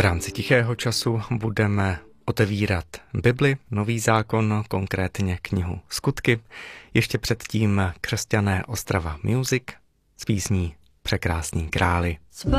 V rámci Tichého času budeme otevírat Bibli, Nový zákon, konkrétně knihu Skutky. Ještě předtím Křesťané Ostrava Music s písní Překrásný králi.